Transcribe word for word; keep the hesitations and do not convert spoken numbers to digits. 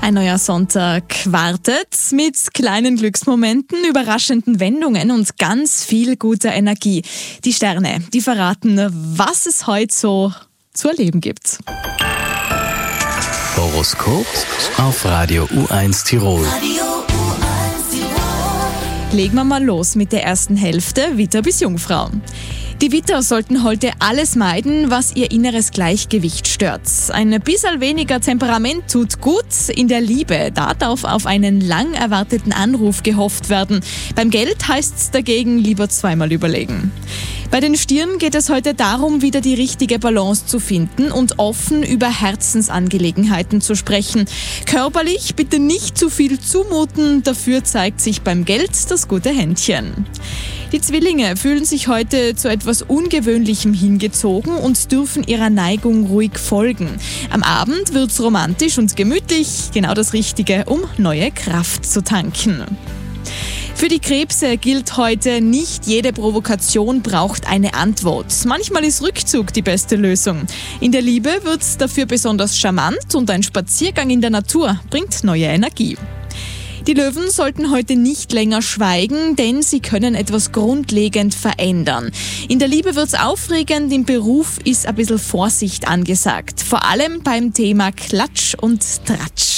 Ein neuer Sonntag wartet mit kleinen Glücksmomenten, überraschenden Wendungen und ganz viel guter Energie. Die Sterne, die verraten, was es heute so zu erleben gibt. Horoskop auf Radio U eins Tirol. Legen wir mal los mit der ersten Hälfte, Widder bis Jungfrau. Die Widder sollten heute alles meiden, was ihr inneres Gleichgewicht stört. Ein bisschen weniger Temperament tut gut. In der Liebe, da darf auf einen lang erwarteten Anruf gehofft werden. Beim Geld heißt es dagegen lieber zweimal überlegen. Bei den Stieren geht es heute darum, wieder die richtige Balance zu finden und offen über Herzensangelegenheiten zu sprechen. Körperlich bitte nicht zu viel zumuten, dafür zeigt sich beim Geld das gute Händchen. Die Zwillinge fühlen sich heute zu etwas Ungewöhnlichem hingezogen und dürfen ihrer Neigung ruhig folgen. Am Abend wird's romantisch und gemütlich, genau das Richtige, um neue Kraft zu tanken. Für die Krebse gilt heute, nicht jede Provokation braucht eine Antwort. Manchmal ist Rückzug die beste Lösung. In der Liebe wird's dafür besonders charmant und ein Spaziergang in der Natur bringt neue Energie. Die Löwen sollten heute nicht länger schweigen, denn sie können etwas grundlegend verändern. In der Liebe wird's aufregend, im Beruf ist ein bisschen Vorsicht angesagt. Vor allem beim Thema Klatsch und Tratsch.